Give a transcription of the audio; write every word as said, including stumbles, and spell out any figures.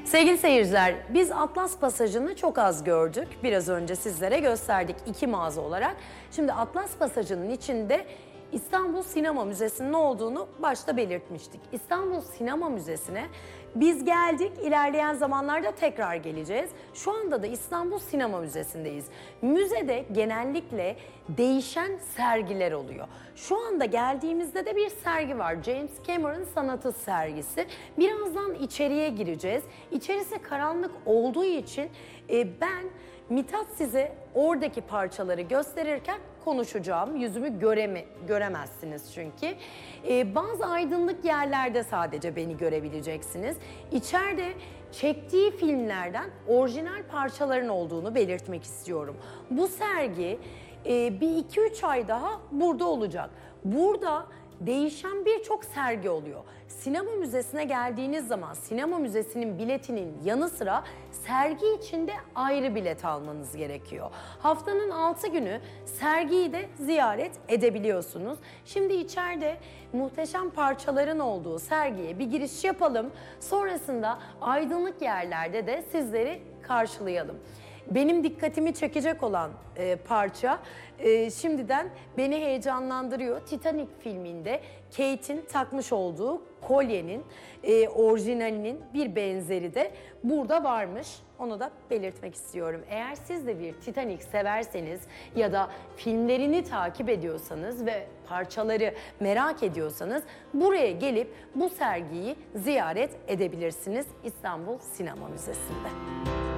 Sevgili seyirciler, biz Atlas Pasajı'nı çok az gördük. Biraz önce sizlere gösterdik iki mağaza olarak. Şimdi Atlas Pasajı'nın içinde İstanbul Sinema Müzesi'nin olduğunu başta belirtmiştik. İstanbul Sinema Müzesi'ne biz geldik, ilerleyen zamanlarda tekrar geleceğiz. Şu anda da İstanbul Sinema Müzesi'ndeyiz. Müzede genellikle değişen sergiler oluyor. Şu anda geldiğimizde de bir sergi var. James Cameron Sanatı sergisi. Birazdan içeriye gireceğiz. İçerisi karanlık olduğu için e, ben Mithat size oradaki parçaları gösterirken konuşacağım. Yüzümü göreme, göremezsiniz çünkü. Ee, bazı aydınlık yerlerde sadece beni görebileceksiniz. İçeride çektiği filmlerden orijinal parçaların olduğunu belirtmek istiyorum. Bu sergi e, bir iki üç ay daha burada olacak. Burada değişen birçok sergi oluyor. Sinema müzesine geldiğiniz zaman sinema müzesinin biletinin yanı sıra sergi içinde ayrı bilet almanız gerekiyor. Haftanın altı günü sergiyi de ziyaret edebiliyorsunuz. Şimdi içeride muhteşem parçaların olduğu sergiye bir giriş yapalım. Sonrasında aydınlık yerlerde de sizleri karşılayalım. Benim dikkatimi çekecek olan e, parça e, şimdiden beni heyecanlandırıyor. Titanic filminde Kate'in takmış olduğu kolyenin e, orijinalinin bir benzeri de burada varmış. Onu da belirtmek istiyorum. Eğer siz de bir Titanic severseniz ya da filmlerini takip ediyorsanız ve parçaları merak ediyorsanız buraya gelip bu sergiyi ziyaret edebilirsiniz İstanbul Sinema Müzesi'nde.